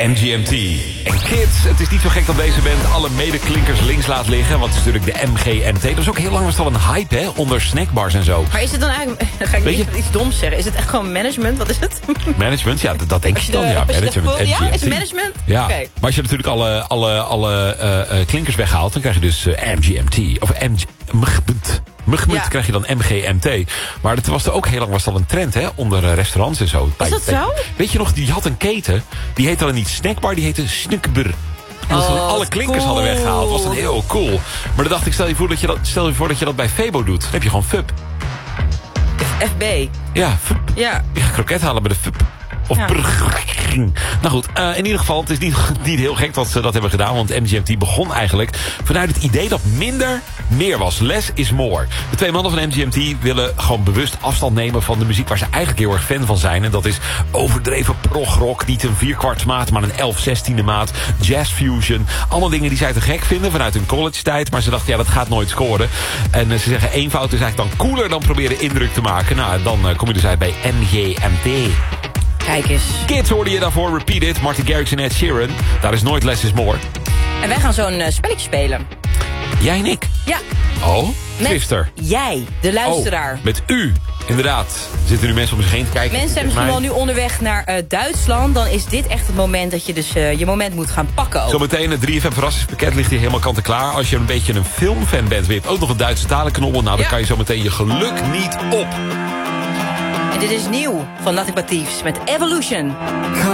MGMT. En kids, het is niet zo gek dat deze band alle medeklinkers links laat liggen. Want het is natuurlijk de MGMT. Dat is ook heel lang was het al een hype, hè? Onder snackbars en zo. Maar is het dan eigenlijk... Ga ik niet iets doms zeggen. Is het echt gewoon management? Wat is het? Management, ja, dat denk ik dan. Ja, management. Ja, is het management? Ja, okay. Maar als je natuurlijk alle klinkers weghaalt, dan krijg je dus MGMT. Of Mugmunt krijg je dan MGMT. Maar het was er ook heel lang was al een trend, hè? Onder restaurants en zo. Is dat zo? Weet je nog, die had een keten. Die heette dan niet Snackbar, die heette Snuckber. En als dan alle klinkers hadden weggehaald, was dat heel cool. Maar dan dacht ik, stel je voor dat je dat bij Febo doet. Dan heb je gewoon FUP. FB. Ja, FUP. Ja. Kroket halen bij de FUP. Of nou goed, in ieder geval, het is niet heel gek dat ze dat hebben gedaan. Want MGMT begon eigenlijk vanuit het idee dat minder meer was. Less is more. De twee mannen van MGMT willen gewoon bewust afstand nemen van de muziek waar ze eigenlijk heel erg fan van zijn. En dat is overdreven progrock. Niet een 4/4 maat, maar een 11/16 maat. Jazz fusion. Allemaal dingen die zij te gek vinden vanuit hun college tijd. Maar ze dachten, ja, dat gaat nooit scoren. En ze zeggen, eenvoud is eigenlijk dan cooler dan proberen indruk te maken. Nou, dan kom je dus uit bij MGMT. Kijk eens. Kids hoorde je daarvoor, Repeat It, Martin Garrix en Ed Sheeran. Daar is nooit Less is More. En wij gaan zo'n spelletje spelen. Jij en ik? Ja. Oh, Twister. Jij, de luisteraar. Oh, met u, inderdaad. Zitten nu mensen om zich heen te kijken. Mensen zijn misschien wel nu onderweg naar Duitsland. Dan is dit echt het moment dat je dus je moment moet gaan pakken. Ook. Zometeen het 3FM verrassingspakket ligt hier helemaal kant en klaar. Als je een beetje een filmfan bent, weer ook nog een Duitse talenknobbel. Nou, dan kan je zometeen je geluk niet op. En dit is nieuw van Nothing But Thieves met Evolution.